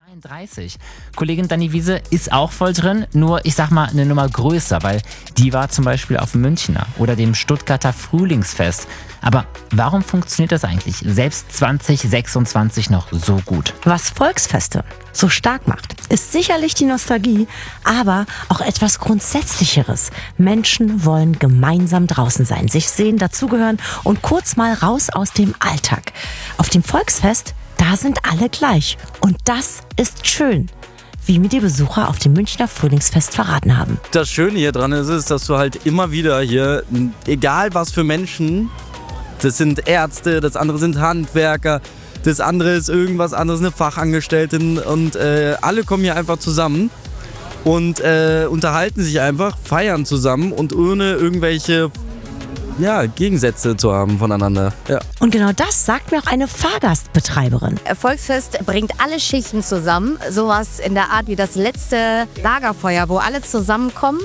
31. Kollegin Dani Wiese ist auch voll drin, nur ich sag mal eine Nummer größer, weil die war zum Beispiel auf dem Münchner oder dem Stuttgarter Frühlingsfest. Aber warum funktioniert das eigentlich selbst 2026 noch so gut? Was Volksfeste so stark macht, ist sicherlich die Nostalgie, aber auch etwas Grundsätzlicheres. Menschen wollen gemeinsam draußen sein, sich sehen, dazugehören und kurz mal raus aus dem Alltag. Auf dem Volksfest, da sind alle gleich. Und das ist schön, wie mir die Besucher auf dem Münchner Frühlingsfest verraten haben. Das Schöne hier dran ist, dass du halt immer wieder hier, egal was für Menschen, das sind Ärzte, das andere sind Handwerker, das andere ist irgendwas anderes, eine Fachangestellte und alle kommen hier einfach zusammen und unterhalten sich einfach, feiern zusammen und ohne irgendwelche Gegensätze zu haben voneinander. Ja. Und genau das sagt mir auch eine Fahrgastbetreiberin. Volksfest bringt alle Schichten zusammen. Sowas in der Art wie das letzte Lagerfeuer, wo alle zusammenkommen.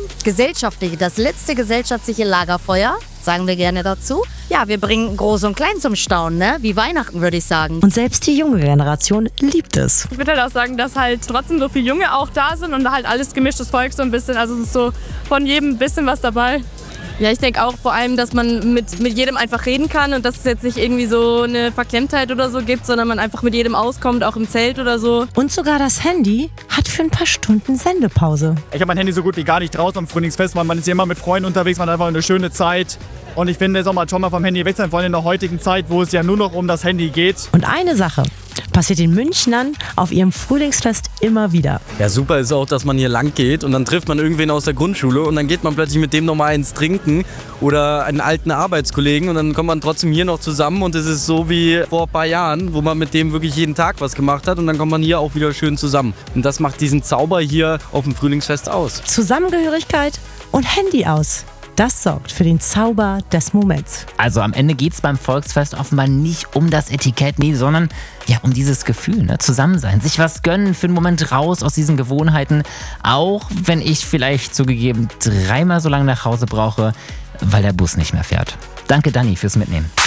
Das letzte gesellschaftliche Lagerfeuer, sagen wir gerne dazu. Ja, wir bringen Groß und Klein zum Staunen, ne? Wie Weihnachten, würde ich sagen. Und selbst die junge Generation liebt es. Ich würde halt auch sagen, dass halt trotzdem so viele Junge auch da sind und halt alles gemischtes Volk so ein bisschen. Also es ist so von jedem ein bisschen was dabei. Ja, ich denke auch vor allem, dass man mit jedem einfach reden kann und dass es jetzt nicht irgendwie so eine Verklemmtheit oder so gibt, sondern man einfach mit jedem auskommt, auch im Zelt oder so. Und sogar das Handy hat für ein paar Stunden Sendepause. Ich habe mein Handy so gut wie gar nicht draußen am Frühlingsfest, weil man ist ja immer mit Freunden unterwegs, man hat einfach eine schöne Zeit. Und ich finde, soll man schon mal vom Handy weg sein, vor allem in der heutigen Zeit, wo es ja nur noch um das Handy geht. Und eine Sache passiert den Münchnern auf ihrem Frühlingsfest immer wieder. Ja, super ist auch, dass man hier lang geht und dann trifft man irgendwen aus der Grundschule und dann geht man plötzlich mit dem nochmal ins Trinken oder einen alten Arbeitskollegen und dann kommt man trotzdem hier noch zusammen und es ist so wie vor ein paar Jahren, wo man mit dem wirklich jeden Tag was gemacht hat und dann kommt man hier auch wieder schön zusammen. Und das macht diesen Zauber hier auf dem Frühlingsfest aus. Zusammengehörigkeit und Handy aus. Das sorgt für den Zauber des Moments. Also am Ende geht's beim Volksfest offenbar nicht um das Etikett, nee, sondern um dieses Gefühl, ne? Zusammen sein, sich was gönnen, für einen Moment raus aus diesen Gewohnheiten, auch wenn ich vielleicht zugegeben 3-mal so lange nach Hause brauche, weil der Bus nicht mehr fährt. Danke Dani fürs Mitnehmen.